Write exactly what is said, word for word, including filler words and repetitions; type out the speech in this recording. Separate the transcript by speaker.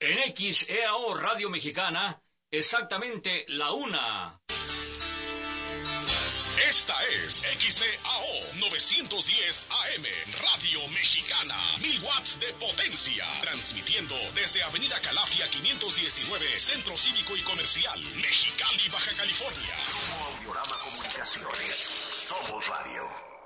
Speaker 1: En X E A O Radio Mexicana, exactamente la una.
Speaker 2: Esta es X E A O novecientos diez A M, Radio Mexicana, mil watts de potencia, transmitiendo desde Avenida Calafia quinientos diecinueve, Centro Cívico y Comercial, Mexicali, Baja California.
Speaker 3: Grupo Audiorama Comunicaciones, somos radio.